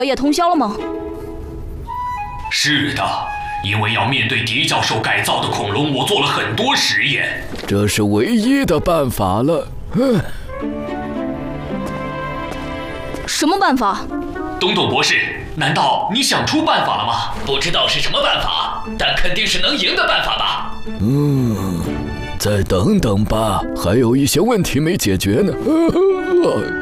也通宵了吗？ 是的，因为要面对狄教授改造的恐龙，我做了很多实验。 这是唯一的办法了。 什么办法？ 东东博士，难道你想出办法了吗？ 不知道是什么办法，但肯定是能赢的办法吧。 再等等吧，还有一些问题没解决呢。